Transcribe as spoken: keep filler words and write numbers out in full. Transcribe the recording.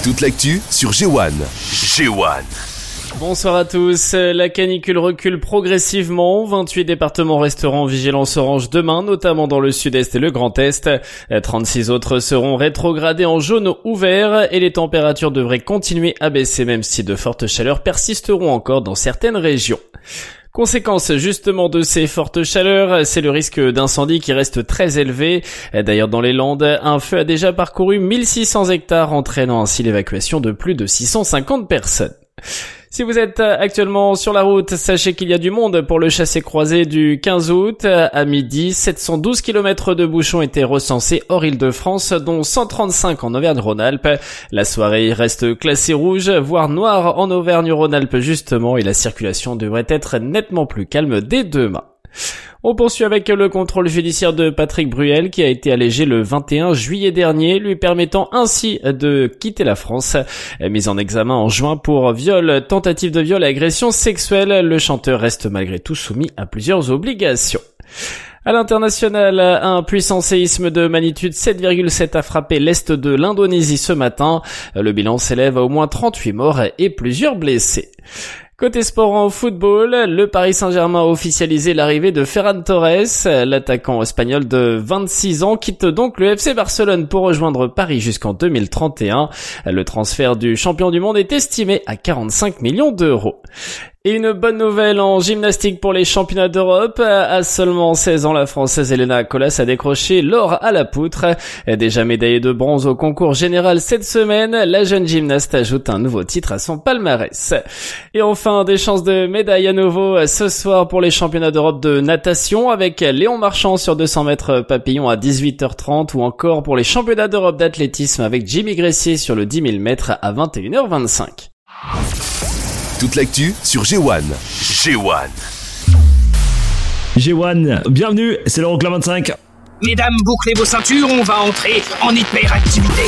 Toute l'actu sur G un. G un. Bonsoir à tous. La canicule recule progressivement. vingt-huit départements resteront en vigilance orange demain, notamment dans le sud-est et le Grand Est. trente-six autres seront rétrogradés en jaune ou vert et les températures devraient continuer à baisser même si de fortes chaleurs persisteront encore dans certaines régions. Conséquence justement de ces fortes chaleurs, c'est le risque d'incendie qui reste très élevé. D'ailleurs dans les Landes, un feu a déjà parcouru mille six cents hectares, entraînant ainsi l'évacuation de plus de six cent cinquante personnes. Si vous êtes actuellement sur la route, sachez qu'il y a du monde pour le chassé-croisé du quinze août. À midi, sept cent douze kilomètres de bouchons étaient recensés hors Île-de-France, dont cent trente-cinq en Auvergne-Rhône-Alpes. La soirée reste classée rouge, voire noire en Auvergne-Rhône-Alpes justement, et la circulation devrait être nettement plus calme dès demain. On poursuit avec le contrôle judiciaire de Patrick Bruel qui a été allégé le vingt et un juillet dernier, lui permettant ainsi de quitter la France. Mis en examen en juin pour viol, tentative de viol et agression sexuelle, le chanteur reste malgré tout soumis à plusieurs obligations. À l'international, un puissant séisme de magnitude sept virgule sept a frappé l'est de l'Indonésie ce matin. Le bilan s'élève à au moins trente-huit morts et plusieurs blessés. Côté sport en football, le Paris Saint-Germain a officialisé l'arrivée de Ferran Torres. L'attaquant espagnol de vingt-six ans quitte donc le F C Barcelone pour rejoindre Paris jusqu'en deux mille trente et un. Le transfert du champion du monde est estimé à quarante-cinq millions d'euros. Et une bonne nouvelle en gymnastique pour les championnats d'Europe. À seulement seize ans, la Française Elena Colas a décroché l'or à la poutre. Déjà médaillée de bronze au concours général cette semaine, la jeune gymnaste ajoute un nouveau titre à son palmarès. Et enfin, des chances de médaille à nouveau ce soir pour les championnats d'Europe de natation avec Léon Marchand sur deux cents mètres papillon à dix-huit heures trente ou encore pour les championnats d'Europe d'athlétisme avec Jimmy Gressier sur le dix mille mètres à vingt et une heures vingt-cinq. Toute l'actu sur G un. G un. G un, bienvenue, c'est l'Euroclub vingt-cinq. Mesdames, bouclez vos ceintures, on va entrer en hyperactivité.